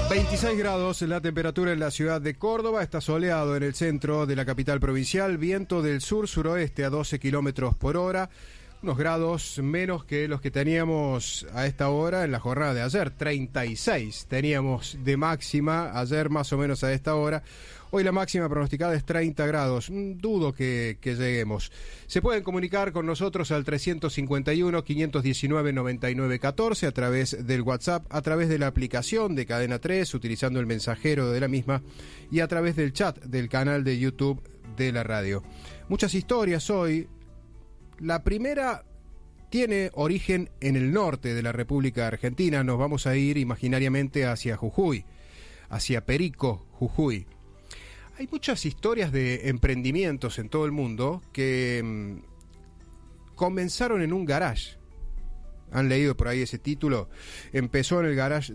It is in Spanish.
26 grados la temperatura en la ciudad de Córdoba, está soleado en el centro de la capital provincial, viento del sur-suroeste a 12 kilómetros por hora, unos grados menos que los que teníamos a esta hora en la jornada de ayer, 36 teníamos de máxima ayer más o menos a esta hora. Hoy la máxima pronosticada es 30 grados. Dudo que lleguemos. Se pueden comunicar con nosotros al 351-519-9914 a través del WhatsApp, a través de la aplicación de Cadena 3, utilizando el mensajero de la misma, y a través del chat del canal de YouTube de la radio. Muchas historias hoy. La primera tiene origen en el norte de la República Argentina. Nos vamos a ir imaginariamente hacia Jujuy, hacia Perico, Jujuy. Hay muchas historias de emprendimientos en todo el mundo que comenzaron en un garage. ¿Han leído por ahí ese título? Empezó en el garage